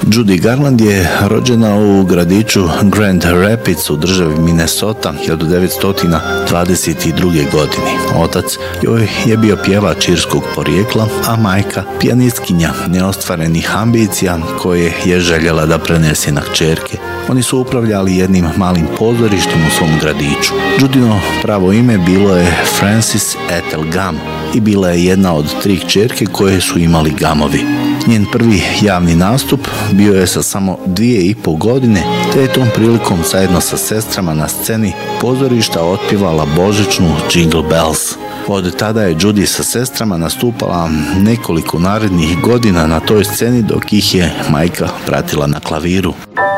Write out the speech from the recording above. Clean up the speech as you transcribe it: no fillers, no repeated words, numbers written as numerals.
Judy Garland je rođena u gradiću Grand Rapids u državi Minnesota 1922. godine. Otac joj je bio pjevač irskog porijekla, a majka pijanistkinja neostvarenih ambicija koje je željela da prenese na kćerke. Oni su upravljali jednim malim pozorištem u svom gradiću. Judino pravo ime bilo je Frances Ethel Gum i bila je jedna od 3 kćerke koje su imali Gumovi. Njen prvi javni nastup bio je sa samo 2,5 godine, te je tom prilikom zajedno sa sestrama na sceni pozorišta otpjevala božićnu Jingle Bells. Od tada je Judy sa sestrama nastupala nekoliko narednih godina na toj sceni dok ih je majka pratila na klaviru.